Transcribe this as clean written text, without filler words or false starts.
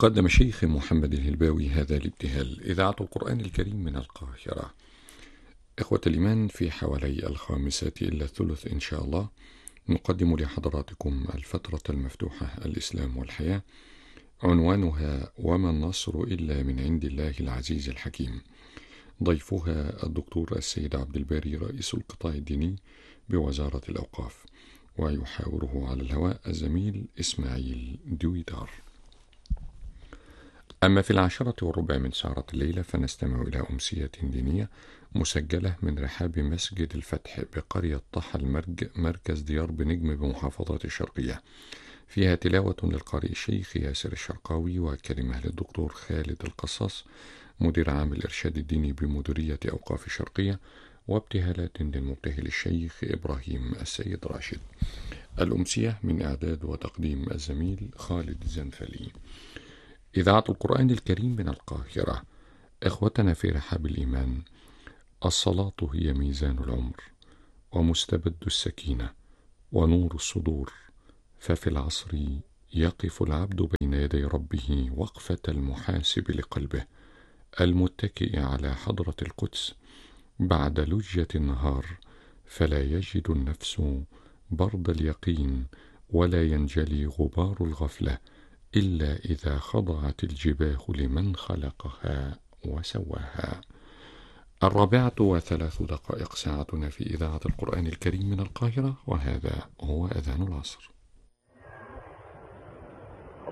قدم الشيخ محمد الهلباوي هذا الابتهال. إذاعة القرآن الكريم من القاهرة. إخوة الإيمان، في حوالي 5:55 إن شاء الله نقدم لحضراتكم الفترة المفتوحة الإسلام والحياة، عنوانها وما النصر إلا من عند الله العزيز الحكيم. ضيفها الدكتور السيد عبد الباري رئيس القطاع الديني بوزارة الأوقاف، ويحاوره على الهواء الزميل إسماعيل دويدار. أما في 10:15 من سهرة الليلة فنستمع إلى أمسية دينية مسجلة من رحاب مسجد الفتح بقرية طح المرج مركز ديار بنجم بمحافظة الشرقية، فيها تلاوة للقارئ الشيخ ياسر الشرقاوي وكلمة للدكتور خالد القصاص مدير عام الإرشاد الديني بمديرية أوقاف الشرقية، وابتهالات للمبتهل الشيخ إبراهيم السيد راشد. الأمسية من إعداد وتقديم الزميل خالد الزنفلي. إذاعة القرآن الكريم من القاهرة. إخوتنا في رحاب الإيمان، الصلاة هي ميزان العمر ومستبد السكينة ونور الصدور، ففي العصر يقف العبد بين يدي ربه وقفة المحاسب لقلبه المتكئ على حضرة القدس بعد لجة النهار، فلا يجد النفس برد اليقين ولا ينجلي غبار الغفلة إلا إذا خضعت الجباه لمن خلقها وسواها. 4:03 ساعتنا في إذاعة القرآن الكريم من القاهرة، وهذا هو أذان العصر.